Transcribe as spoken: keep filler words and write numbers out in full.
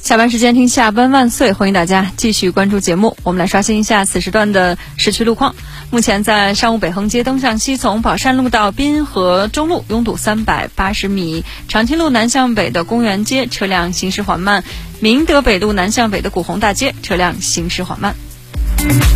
下班时间听下班万岁，欢迎大家继续关注节目。我们来刷新一下此时段的市区路况。目前在上午北横街东向西，从宝山路到滨河中路拥堵三百八十米；长青路南向北的公园街车辆行驶缓慢；明德北路南向北的古红大街车辆行驶缓慢。